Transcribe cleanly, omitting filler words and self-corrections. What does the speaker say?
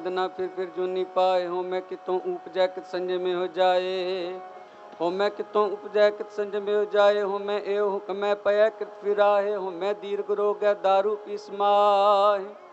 नाद ना फिर जूनी पाए। हो मैं कितों उपजै कित संजय में हो जाए। हो मैं कितों उपजै कित संजय में हो जाए। हो मैं एव हुक्मै पय कित फिराहे। हो मैं दीर्घ रोग दारू पीस माहे।